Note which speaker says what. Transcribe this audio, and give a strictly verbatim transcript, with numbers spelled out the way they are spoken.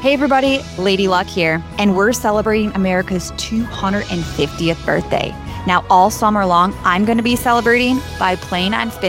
Speaker 1: Hey everybody, Lady Luck here, and we're celebrating America's two hundred fiftieth birthday. Now all summer long, I'm going to be celebrating by playing on Fin